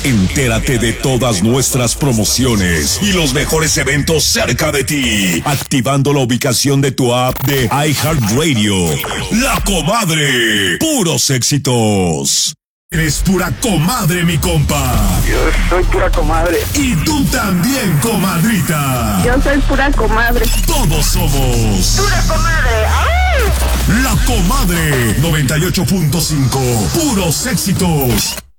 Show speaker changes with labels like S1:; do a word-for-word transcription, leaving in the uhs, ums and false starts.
S1: Entérate de todas nuestras promociones y los mejores eventos cerca de ti, activando la ubicación de tu app de iHeartRadio. La Comadre, puros éxitos. Eres pura comadre, mi compa.
S2: Yo soy pura comadre.
S1: Y tú también, comadrita.
S3: Yo soy pura comadre.
S1: Todos somos
S3: Pura comadre. ¡Ay!
S1: La Comadre noventa y ocho punto cinco. Puros éxitos.